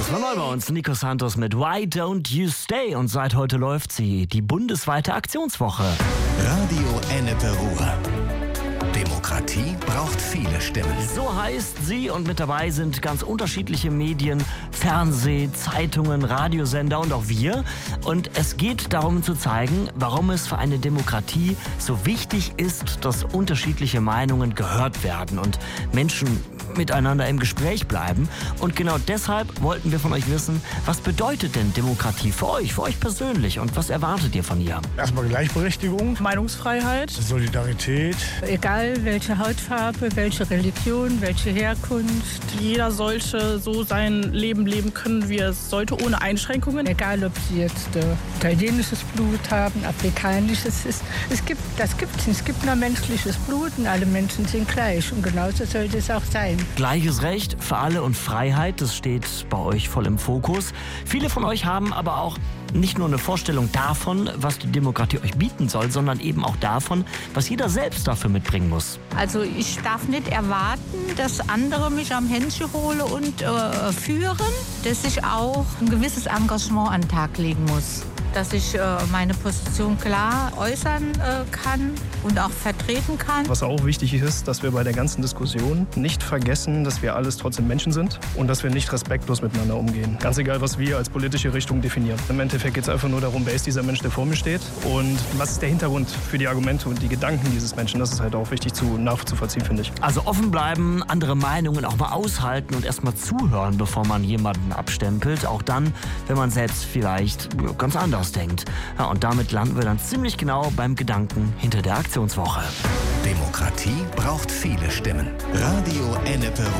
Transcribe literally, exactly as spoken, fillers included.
Das war neu bei uns. Nico Santos mit Why Don't You Stay? Und seit heute läuft sie, die bundesweite Aktionswoche. Radio Ennepe Ruhr. Demokratie braucht viele Stimmen. So heißt sie und mit dabei sind ganz unterschiedliche Medien, Fernseh, Zeitungen, Radiosender und auch wir. Und es geht darum zu zeigen, warum es für eine Demokratie so wichtig ist, dass unterschiedliche Meinungen gehört werden und Menschen miteinander im Gespräch bleiben. Und genau deshalb wollten wir von euch wissen, was bedeutet denn Demokratie für euch, für euch persönlich und was erwartet ihr von ihr? Erstmal Gleichberechtigung, Meinungsfreiheit, Solidarität. Egal welche Hautfarbe, welche Religion, welche Herkunft. Jeder sollte so sein Leben leben können, wie er es sollte, ohne Einschränkungen. Egal, ob sie jetzt äh, italienisches Blut haben, afrikanisches. Es, es gibt, das gibt es nicht. Es gibt nur menschliches Blut und alle Menschen sind gleich. Und genauso sollte es auch sein. Gleiches Recht für alle und Freiheit, das steht bei euch voll im Fokus. Viele von euch haben aber auch nicht nur eine Vorstellung davon, was die Demokratie euch bieten soll, sondern eben auch davon, was jeder selbst dafür mitbringen muss. Also ich darf nicht erwarten, dass andere mich am Händchen holen und äh, führen, dass ich auch ein gewisses Engagement an den Tag legen muss. Dass ich äh, meine Position klar äußern äh, kann und auch vertreten kann. Was auch wichtig ist, dass wir bei der ganzen Diskussion nicht vergessen, dass wir alles trotzdem Menschen sind und dass wir nicht respektlos miteinander umgehen. Ganz egal, was wir als politische Richtung definieren. Im Endeffekt geht es einfach nur darum, wer ist dieser Mensch, der vor mir steht und was ist der Hintergrund für die Argumente und die Gedanken dieses Menschen. Das ist halt auch wichtig zu nachzuvollziehen, finde ich. Also offen bleiben, andere Meinungen auch mal aushalten und erst mal zuhören, bevor man jemanden abstempelt. Auch dann, wenn man selbst vielleicht ganz anders denkt. Ja, und damit landen wir dann ziemlich genau beim Gedanken hinter der Aktionswoche. Demokratie braucht viele Stimmen. Radio Ennepe Ruhr.